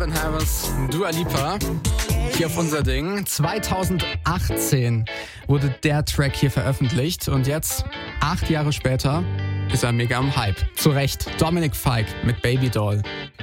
Calvin Harris, Dua Lipa. Hier auf unser Ding. 2018 wurde der Track hier veröffentlicht und jetzt, 8 Jahre später, ist er mega am Hype. Zu Recht. Dominic Fike mit Baby Doll.